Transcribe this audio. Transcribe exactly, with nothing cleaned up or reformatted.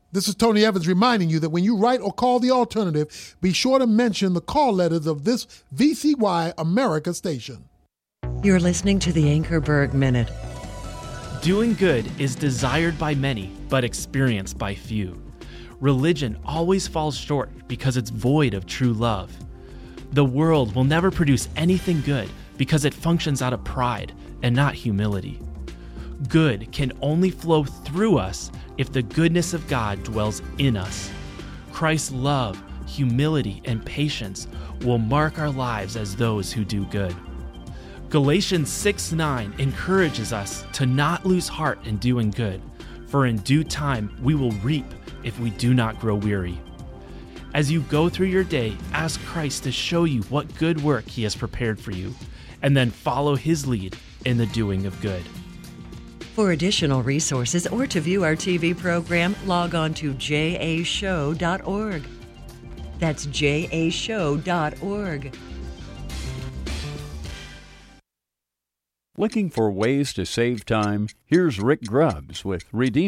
This is Tony Evans reminding you that when you write or call the alternative, be sure to mention the call letters of this V C Y America station. You're listening to the Anchorberg Minute. Doing good is desired by many, but experienced by few. Religion always falls short because it's void of true love. The world will never produce anything good because it functions out of pride and not humility. Good can only flow through us if the goodness of God dwells in us. Christ's love, humility, and patience will mark our lives as those who do good. Galatians six nine encourages us to not lose heart in doing good, for in due time we will reap if we do not grow weary. As you go through your day, ask Christ to show you what good work he has prepared for you, and then follow his lead in the doing of good. For additional resources or to view our T V program, log on to j a show dot org. That's j a show dot org. Looking for ways to save time? Here's Rick Grubbs with Redeem